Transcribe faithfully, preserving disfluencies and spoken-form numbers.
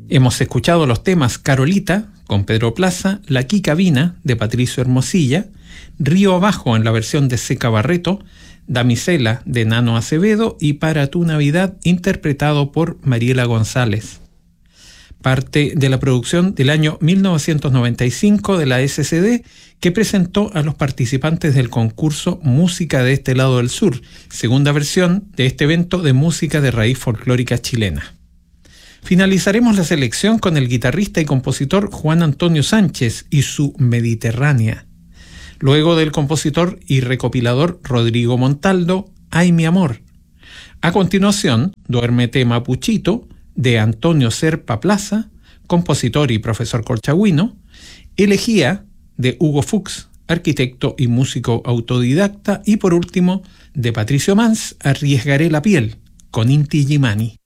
Hemos escuchado los temas Carolita, con Pedro Plaza, La Quicabina, de Patricio Hermosilla, Río Abajo, en la versión de Seca Barreto, Damisela, de Nano Acevedo, y Para tu Navidad, interpretado por Mariela González. Parte de la producción del año mil novecientos noventa y cinco de la S C D, que presentó a los participantes del concurso Música de este lado del sur, segunda versión de este evento de música de raíz folclórica chilena. Finalizaremos la selección con el guitarrista y compositor Juan Antonio Sánchez y su Mediterránea. Luego del compositor y recopilador Rodrigo Montaldo, Ay mi amor. A continuación, Duérmete Mapuchito, de Antonio Serpa Plaza, compositor y profesor colchagüino, Elegía, de Hugo Fuchs, arquitecto y músico autodidacta, y por último, de Patricio Mans, Arriesgaré la piel, con Inti Illimani.